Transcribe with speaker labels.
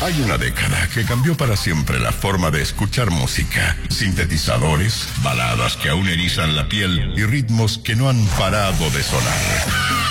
Speaker 1: Hay una década que cambió para siempre la forma de escuchar música. Sintetizadores, baladas que aún erizan la piel y ritmos que no han parado de sonar.